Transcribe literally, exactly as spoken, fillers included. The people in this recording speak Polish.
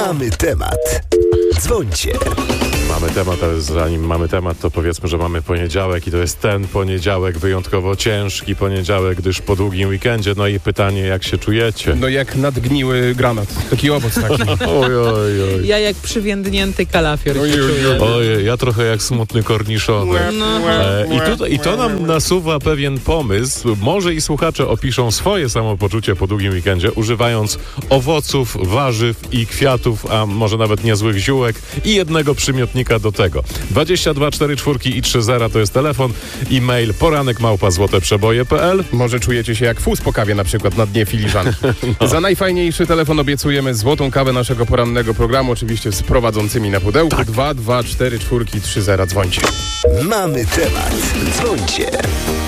Mamy temat. Dzwońcie. Mamy temat, ale zanim mamy temat, to powiedzmy, że mamy poniedziałek i to jest ten poniedziałek wyjątkowo ciężki poniedziałek, gdyż po długim weekendzie. No i pytanie, jak się czujecie? No jak nadgniły granat. Taki owoc taki. Oj, oj, oj. Ja jak przywiędnięty kalafior Oj, się oj, czuję. Ojej, ja trochę jak smutny korniszowy. No. E, i, tutaj, I to nam nasuwa pewien pomysł. Może i słuchacze opiszą swoje samopoczucie po długim weekendzie, używając owoców, warzyw i kwiatów, a może nawet niezłych ziółek i jednego przymiotnika do tego. dwadzieścia dwa cztery cztery i trzy zera to jest telefon, e-mail poranek małpa złote przeboje kropka p l. Może czujecie się jak fus po kawie na przykład na dnie filiżanki. No. Za najfajniejszy telefon obiecujemy złotą kawę naszego porannego programu, oczywiście z prowadzącymi na pudełku. Tak. dwa dwa cztery cztery trzy zera. Dzwońcie. Mamy temat. Dzwońcie.